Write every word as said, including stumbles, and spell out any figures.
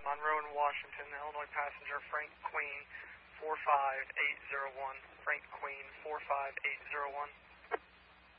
Monroe and Washington, Illinois passenger Frank Queen, four five eight zero one. Frank Queen, four five eight zero one.